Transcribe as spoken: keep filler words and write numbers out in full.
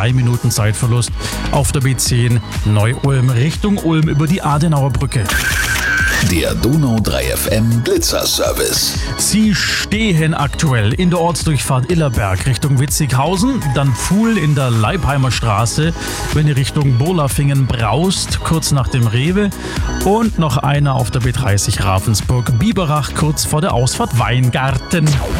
drei Minuten Zeitverlust auf der B zehn Neu-Ulm Richtung Ulm über die Adenauer Brücke. Der Donau drei F M Blitzerservice. Sie stehen aktuell in der Ortsdurchfahrt Illerberg Richtung Witzighausen, dann Pfuhl in der Leipheimer Straße, wenn ihr Richtung Bolafingen braust, kurz nach dem Rewe, und noch einer auf der B dreißig Ravensburg-Biberach kurz vor der Ausfahrt Weingarten.